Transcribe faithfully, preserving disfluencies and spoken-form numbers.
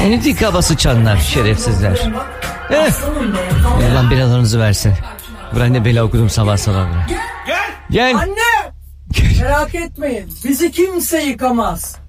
Entrika sıçanlar, şerefsizler. Eh. Allah belalarınızı versin. Ben de bela okudum sabah sabah. Gel. Gel. Anne. Merak etmeyin. Bizi kimse yıkamaz.